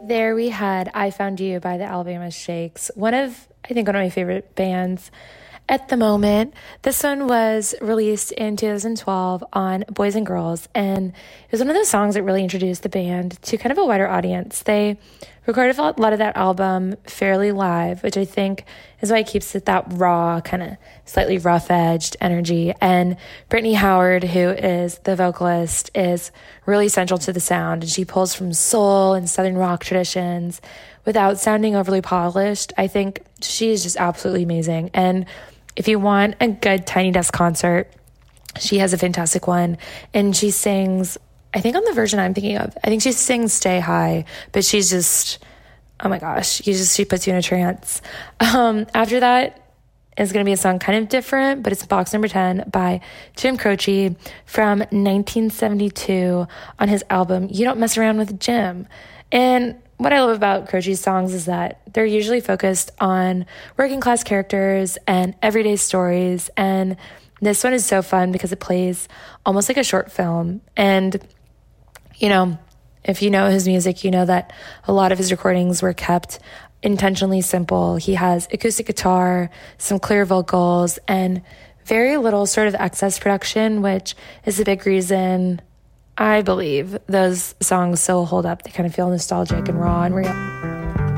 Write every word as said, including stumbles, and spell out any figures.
There we had I Found You by the Alabama Shakes, one of, I think, one of my favorite bands at the moment. This one was released in two thousand twelve on Boys and Girls, and it was one of those songs that really introduced the band to kind of a wider audience. They recorded a lot of that album fairly live, which I think is why it keeps it that raw, kind of slightly rough-edged energy. And Brittany Howard, who is the vocalist, is really central to the sound, and she pulls from soul and southern rock traditions without sounding overly polished. I think she is just absolutely amazing. And if you want a good Tiny Desk concert, she has a fantastic one. And she sings, I think on the version I'm thinking of, I think she sings Stay High, but she's just, oh my gosh, you just, she puts you in a trance. Um, after that is going to be a song kind of different, but it's box number ten by Jim Croce from nineteen seventy-two on his album, You Don't Mess Around with Jim. And what I love about Croce's songs is that they're usually focused on working class characters and everyday stories. And this one is so fun because it plays almost like a short film. And, you know, if you know his music, you know that a lot of his recordings were kept intentionally simple. He has acoustic guitar, some clear vocals, and very little sort of excess production, which is a big reason I believe those songs still hold up. They kind of feel nostalgic and raw and real.